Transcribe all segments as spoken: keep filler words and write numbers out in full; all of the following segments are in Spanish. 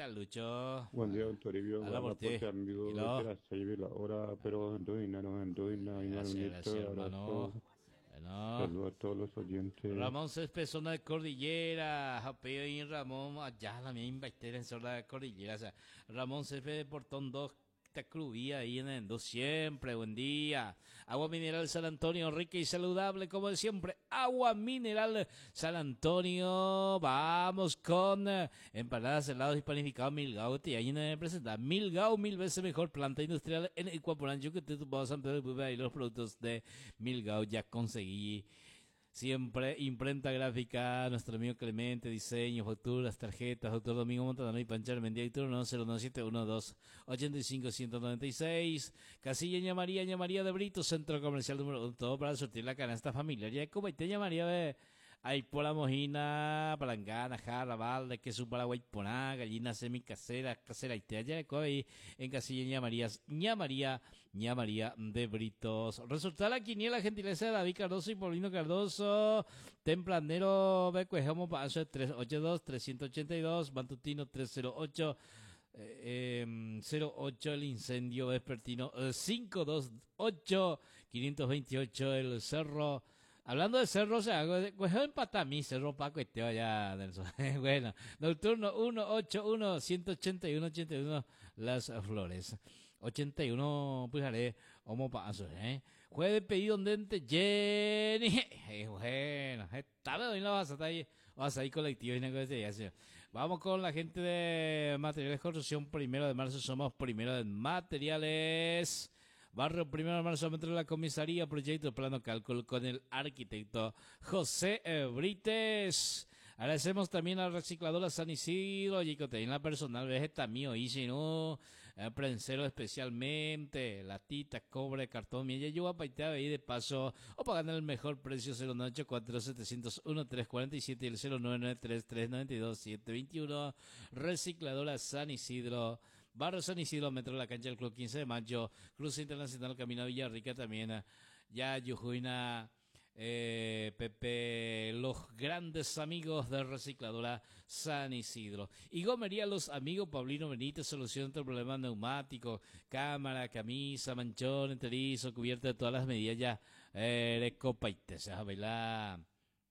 tal, Lucho? Buen día, don Toribio. Habla por Guarda ti. por amigo ¿Y desde lo? las seis de la hora, pero en Doina, no en Doina, Gracias, gracias, igualmente hermano. abrazo. Bueno. Saludo a todos los oyentes. Ramón Céspedes, zona de cordillera. Japeo y Ramón, allá la misma historia en zona de cordillera. O sea, Ramón Céspedes, Portón dos, Tacrubía, ahí en Endo, siempre, buen día. Agua mineral San Antonio, rica y saludable como de siempre. Agua mineral San Antonio. Vamos con eh, empanadas, helados y panificados Milgao. Te ahí en presenta Milgao, mil veces mejor planta industrial en Ecuaporancho que te tu San Pedro de Puebla y los productos de Milgao ya conseguí. Siempre imprenta gráfica, nuestro amigo Clemente, diseño, facturas, tarjetas, doctor Domingo Montanaro y Panchar Mendía y turno cero nueve siete uno dos ocho cinco uno nueve seis. Casilla Ña María, Ña María de Brito, centro comercial número uno, todo para sortir la canasta familiar. Ya como te llamaría de ahí por la mojina, palangana, jarra, balde, queso paraguay, poná, gallina semicasera, casera y te allá ahí en Casilla Ña María, Ña María, Ña María de Britos. Resulta la quiniela gentileza de David Cardoso y Paulino Cardoso. Tempranero, Becuejamo, Paso trescientos ochenta y dos, trescientos ochenta y dos, Mantutino trescientos ocho. Eh, eh, cero ocho el incendio vespertino, eh, quinientos veintiocho, quinientos veintiocho el cerro. Hablando de cerro, o sea, pues empata mi cerro Paco este allá del bueno, nocturno uno ocho uno, ciento ochenta y uno, ochenta y uno Las Flores. ochenta y uno, pues haré, homo paso, ¿eh? Jueves de pedido donde Jenny. Eh, bueno, esta vez hoy no vas a estar ahí, vas a ir colectivo y negociación. Vamos con la gente de Materiales Construcción, primero de marzo, somos primero de materiales. Barrio Primero de Marzo, metro de la comisaría, proyecto plano cálculo con el arquitecto José Brites. Agradecemos también a la recicladora San Isidro, Yicoteína personal, vegeta mío, y no, eh, prensero especialmente, latita, cobre, cartón, miel, yo voy a paitear ahí de paso, o pagando el mejor precio cero nueve ocho cuatro siete cero uno tres cuatro siete y el cero nueve nueve tres tres nueve dos siete dos uno, recicladora San Isidro. Barrio San Isidro, metro de la cancha del Club quince de mayo, Cruz Internacional, Camino a Villarrica también, ya Yujuina, eh, Pepe, los grandes amigos de Recicladora San Isidro. Y Gomería, los amigos Paulino Benítez, solución de problemas neumáticos, cámara, camisa, manchón, enterizo, cubierta de todas las medidas ya, eh, de copa y te se bailar.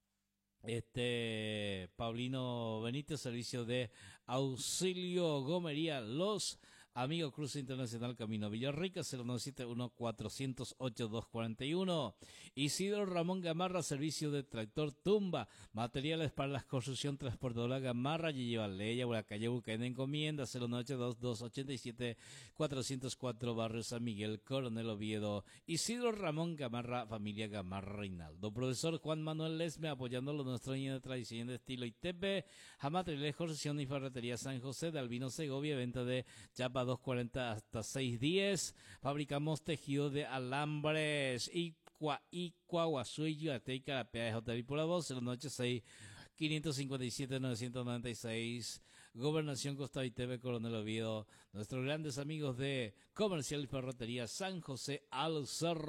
Este Paulino Benítez, servicio de auxilio Gomería, los amigos Cruz Internacional Camino Villarrica, cero nueve siete uno cuatro cero ocho dos cuatro uno. Isidro Ramón Gamarra, servicio de tractor Tumba, materiales para la construcción, transportadora Gamarra, y lleva Leya, la calle Bucaena, encomienda cero nueve ocho dos dos ocho siete cuatro cero cuatro, Barrio San Miguel, Coronel Oviedo. Isidro Ramón Gamarra, familia Gamarra Reinaldo. Profesor Juan Manuel Lesme, apoyando los nuestro año de tradición de estilo y tepe, materiales, construcción y ferretería San José de Albino Segovia, venta de chapa dos cuarenta hasta seis diez. Fabricamos tejido de alambres y Cuaguazú, Yuatei, Carapea de J. por la voz, cero nueve ocho seis quinientos cincuenta y siete novecientos noventa y seis. Gobernación Costa y T V, Coronel Oviedo. Nuestros grandes amigos de Comercial y Ferretería San José al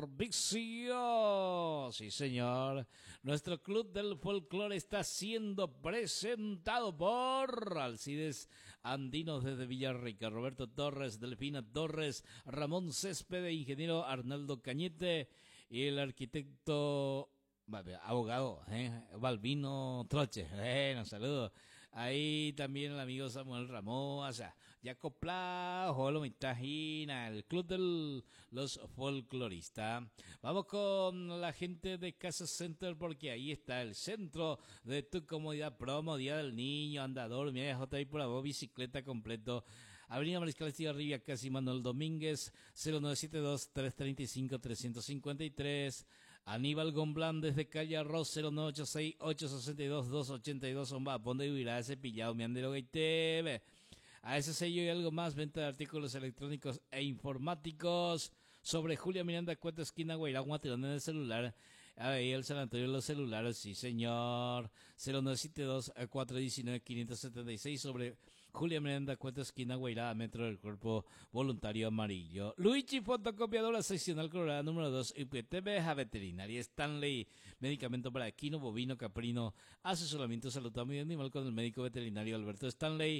servicio. Sí, señor. Nuestro Club del Folclore está siendo presentado por Alcides Andinos desde Villarrica, Roberto Torres, Delfina Torres, Ramón Césped, ingeniero Arnaldo Cañete y el arquitecto abogado, ¿eh? Balbino Troche, bueno, saludos. Ahí también el amigo Samuel Ramón, o sea, ya acoplado, Jolo Mitajina, el club de los folcloristas. Vamos con la gente de Casa Center porque ahí está el centro de tu comodidad, promo, Día del Niño, andador, mira, J I por la voz, bicicleta completo. Avenida Mariscal Estigarribia, casi Manuel Domínguez, cero nueve siete dos tres tres cinco tres cinco tres. Aníbal Gomblán desde Calle Arroz, cero nueve ocho seis ocho seis dos dos ocho dos. Omba, ponde huirá ese pillado, me andero que te ve. A ese sello y algo más, venta de artículos electrónicos e informáticos. Sobre Julia Miranda, Cuenta Esquina, Guairagua, tirón en el celular. Ahí el San Antonio de los celulares, sí señor. cero nueve siete dos cuatro uno nueve cinco siete seis. Sobre Julia Miranda, Cuenta Esquina, Guairá, Metro del Cuerpo Voluntario Amarillo. Luigi, fotocopiadora seccional Colorada número dos. I P T B, Veterinaria Stanley. Medicamento para equino, bovino, caprino. Asesoramiento salud medio animal con el médico veterinario Alberto Stanley.